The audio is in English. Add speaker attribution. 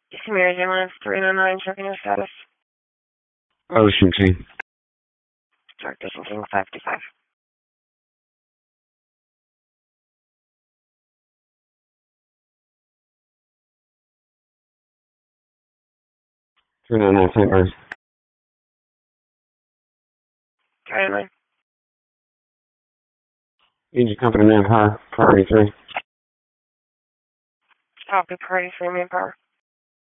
Speaker 1: Samaria Ambulance 399, checking your status.
Speaker 2: Ocean King.
Speaker 1: Direct Ocean King 525.
Speaker 2: 399 St. Louis.
Speaker 1: 399.
Speaker 2: Engine Company Manpower, Priority 3.
Speaker 1: Copy, Priority 3 Manpower.